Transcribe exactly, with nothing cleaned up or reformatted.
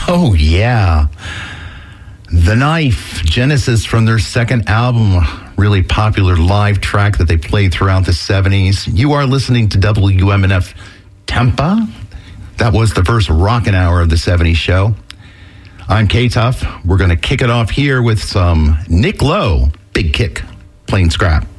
Oh, yeah. The Knife, Genesis from their second album, really popular live track that they played throughout the seventies. You are listening to W M N F Tampa. That was the first rockin' hour of the seventies show. I'm K-Tuff. We're going to kick it off here with some Nick Lowe, Big Kick, Plain Scrap.